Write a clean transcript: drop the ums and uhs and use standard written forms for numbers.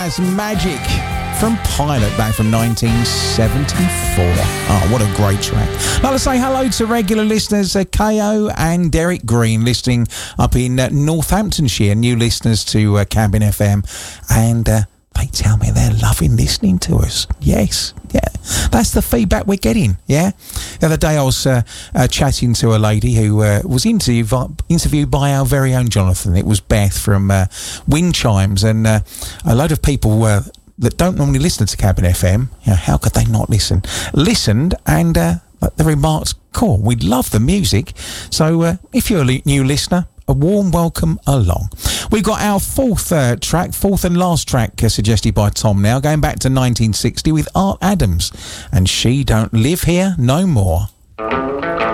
That's Magic from Pilot back from 1974. Oh, what a great track. I'd like to say hello to regular listeners, KO and Derek Green, listening up in Northamptonshire, new listeners to Cabin FM, and they tell me they're loving listening to us. Yes, yeah, that's the feedback we're getting, yeah. The other day I was chatting to a lady who was interviewed by our very own Jonathan. It was Beth from Wind Chimes, and a load of people that don't normally listen to Cabin FM, you know, how could they not listen? Listened, and the remarks, cool, we love the music. So if you're a new listener, a warm welcome along. We've got our fourth and last track suggested by Tom now, going back to 1960 with Art Adams and She Don't Live Here No More.